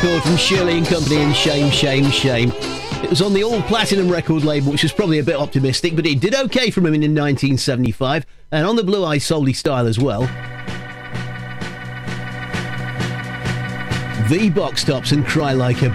record from Shirley and Company and Shame, Shame, Shame. It was on the all-platinum record label, which was probably a bit optimistic, but it did okay from him in 1975, and on the Blue Eye Soully style as well. The Box Tops and Cry Like a